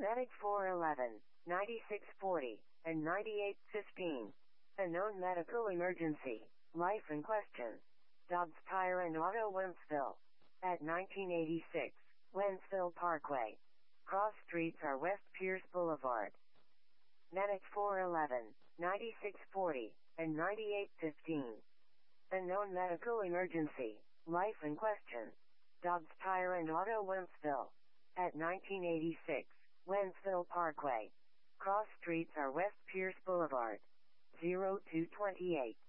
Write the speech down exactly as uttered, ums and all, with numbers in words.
Medic four eleven, ninety-six forty, and ninety-eight fifteen. A known medical emergency. Life in question. Dobbs Tire and Auto Wentzville. At nineteen eighty-six, Wentzville Parkway. Cross streets are West Pierce Boulevard. Medic four eleven, ninety-six forty, and ninety-eight fifteen. A known medical emergency. Life in question. Dobbs Tire and Auto Wentzville. At nineteen eighty-six, Wentzville Parkway. Cross streets are West Pierce Boulevard. zero two twenty-eight.